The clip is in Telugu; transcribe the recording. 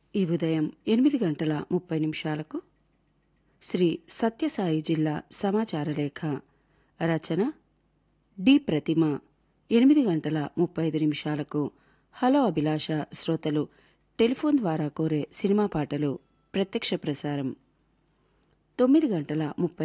ఈ ఉదయం 8:30 శ్రీ సత్యసాయి జిల్లా సమాచార లేఖ రచన డి ప్రతిమ. 8:35 హలో అభిలాష శ్రోతలు టెలిఫోన్ ద్వారా కోరే సినిమా పాటలు ప్రత్యక్ష ప్రసారం. 9:30